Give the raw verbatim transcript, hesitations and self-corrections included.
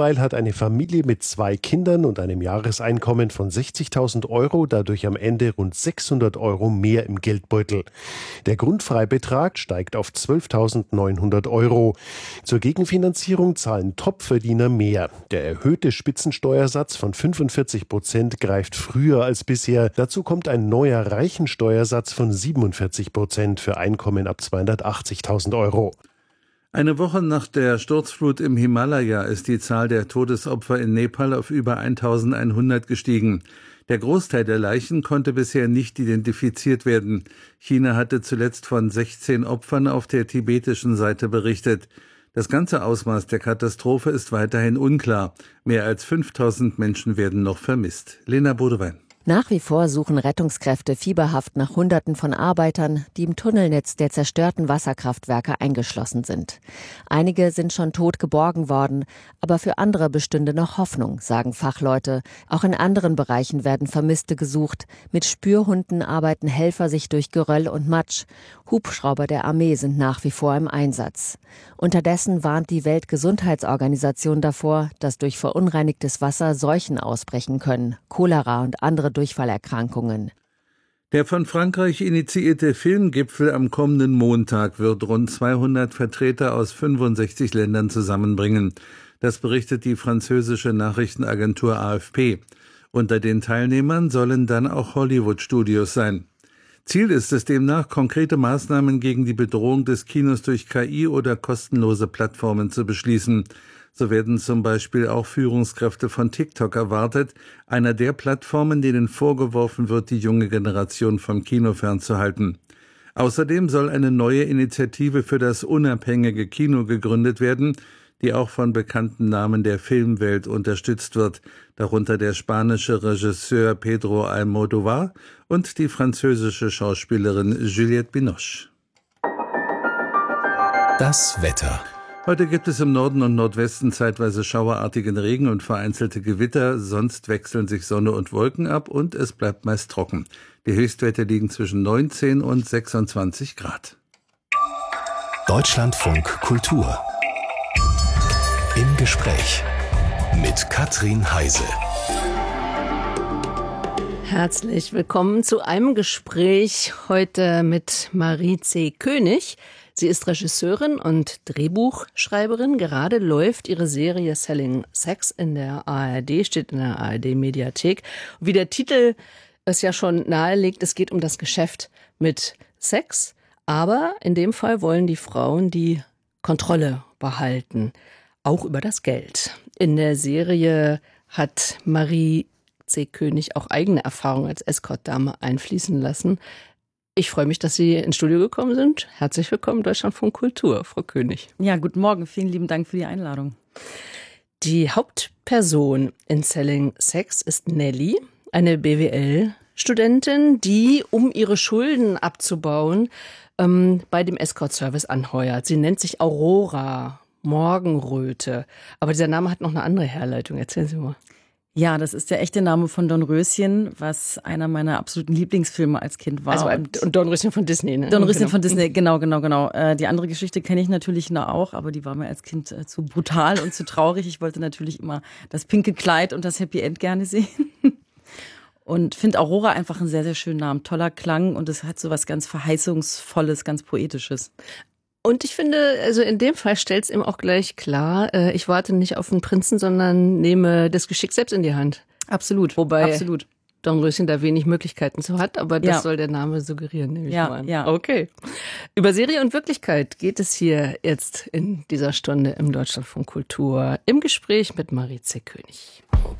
T-Mobile hat eine Familie mit zwei Kindern und einem Jahreseinkommen von sechzigtausend Euro dadurch am Ende rund sechshundert Euro mehr im Geldbeutel. Der Grundfreibetrag steigt auf zwölftausendneunhundert Euro. Zur Gegenfinanzierung zahlen Topverdiener mehr. Der erhöhte Spitzensteuersatz von fünfundvierzig Prozent greift früher als bisher. Dazu kommt ein neuer Reichensteuersatz von siebenundvierzig Prozent für Einkommen ab zweihundertachtzigtausend Euro. Eine Woche nach der Sturzflut im Himalaya ist die Zahl der Todesopfer in Nepal auf über eintausendeinhundert gestiegen. Der Großteil der Leichen konnte bisher nicht identifiziert werden. China hatte zuletzt von sechzehn Opfern auf der tibetischen Seite berichtet. Das ganze Ausmaß der Katastrophe ist weiterhin unklar. Mehr als fünftausend Menschen werden noch vermisst. Lena Bodewein. Nach wie vor suchen Rettungskräfte fieberhaft nach Hunderten von Arbeitern, die im Tunnelnetz der zerstörten Wasserkraftwerke eingeschlossen sind. Einige sind schon tot geborgen worden, aber für andere bestünde noch Hoffnung, sagen Fachleute. Auch in anderen Bereichen werden Vermisste gesucht. Mit Spürhunden arbeiten Helfer sich durch Geröll und Matsch. Hubschrauber der Armee sind nach wie vor im Einsatz. Unterdessen warnt die Weltgesundheitsorganisation davor, dass durch verunreinigtes Wasser Seuchen ausbrechen können, Cholera und andere Durchfallerkrankungen. Der von Frankreich initiierte Filmgipfel am kommenden Montag wird rund zweihundert Vertreter aus fünfundsechzig Ländern zusammenbringen. Das berichtet die französische Nachrichtenagentur A F P. Unter den Teilnehmern sollen dann auch Hollywood-Studios sein. Ziel ist es demnach, konkrete Maßnahmen gegen die Bedrohung des Kinos durch K I oder kostenlose Plattformen zu beschließen. So werden zum Beispiel auch Führungskräfte von TikTok erwartet, einer der Plattformen, denen vorgeworfen wird, die junge Generation vom Kino fernzuhalten. Außerdem soll eine neue Initiative für das unabhängige Kino gegründet werden, die auch von bekannten Namen der Filmwelt unterstützt wird, darunter der spanische Regisseur Pedro Almodóvar und die französische Schauspielerin Juliette Binoche. Das Wetter. Heute gibt es im Norden und Nordwesten zeitweise schauerartigen Regen und vereinzelte Gewitter, sonst wechseln sich Sonne und Wolken ab und es bleibt meist trocken. Die Höchstwerte liegen zwischen neunzehn und sechsundzwanzig Grad. Deutschlandfunk Kultur. Im Gespräch mit Katrin Heise. Herzlich willkommen zu einem Gespräch heute mit Marie C. König. Sie ist Regisseurin und Drehbuchschreiberin. Gerade läuft ihre Serie Selling Sex in der A R D, steht in der A R D-Mediathek. Wie der Titel es ja schon nahelegt, es geht um das Geschäft mit Sex. Aber in dem Fall wollen die Frauen die Kontrolle behalten, auch über das Geld. In der Serie hat Marie C. König auch eigene Erfahrungen als Escort-Dame einfließen lassen. Ich freue mich, dass Sie ins Studio gekommen sind. Herzlich willkommen, Deutschlandfunk Kultur, Frau König. Ja, guten Morgen. Vielen lieben Dank für die Einladung. Die Hauptperson in Selling Sex ist Nelly, eine B W L-Studentin, die, um ihre Schulden abzubauen, ähm, bei dem Escort-Service anheuert. Sie nennt sich Aurora, Morgenröte. Aber dieser Name hat noch eine andere Herleitung. Erzählen Sie mal. Ja, das ist der echte Name von Dornröschen, was einer meiner absoluten Lieblingsfilme als Kind war. Also, und, und Dornröschen von Disney, ne? Dornröschen genau. von Disney, genau, genau, genau. Äh, die andere Geschichte kenne ich natürlich noch auch, aber die war mir als Kind äh, zu brutal und zu traurig. Ich wollte natürlich immer das pinke Kleid und das Happy End gerne sehen. Und finde Aurora einfach einen sehr, sehr schönen Namen. Toller Klang und es hat so was ganz Verheißungsvolles, ganz Poetisches. Und ich finde, also in dem Fall stellt es ihm auch gleich klar, äh, ich warte nicht auf einen Prinzen, sondern nehme das Geschick selbst in die Hand. Absolut, Wobei absolut. Dornröschen da wenig Möglichkeiten zu hat, aber das ja. soll der Name suggerieren, nehme ich ja, mal an. Ja. Okay. Über Serie und Wirklichkeit geht es hier jetzt in dieser Stunde im Deutschlandfunk Kultur im Gespräch mit Marie C. König.